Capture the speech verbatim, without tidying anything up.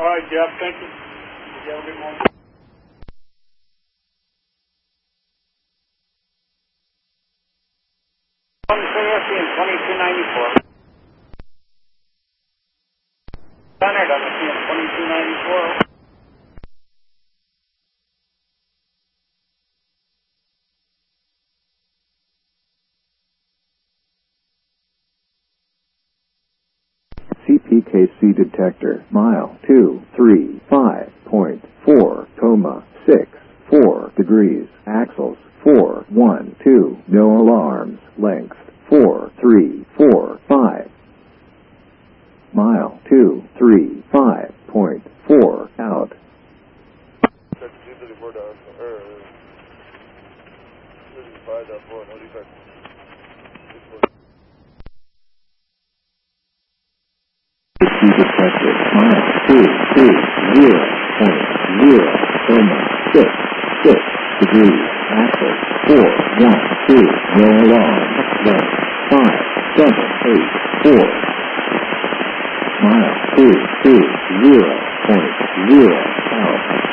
All right, Jeff, thank you. You have a good one. twenty-two ninety-four. Leonard, I'm seeing twenty-two ninety-four. C P K C detector, mile two three five point four, coma six four degrees, axles four one two, no alarms, length four three four five. Mile two three five point four out. C detected, mile two two zero point zero, coma six six degrees, axle four one two, no alarm, length five seven eight four. Mile two two zero point zero out.